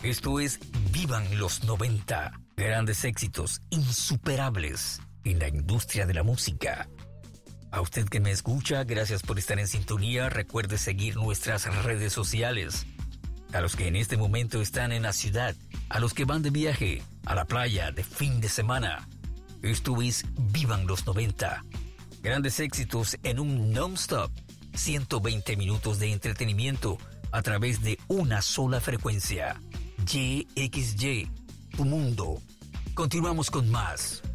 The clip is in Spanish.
Esto es Vivan los 90. Grandes éxitos insuperables en la industria de la música. A usted que me escucha, gracias por estar en sintonía. Recuerde seguir nuestras redes sociales. A los que en este momento están en la ciudad, a los que van de viaje, a la playa de fin de semana. Esto es Vivan los 90. Grandes éxitos en un non-stop. 120 minutos de entretenimiento a través de una sola frecuencia. YXY, tu mundo. Continuamos con más.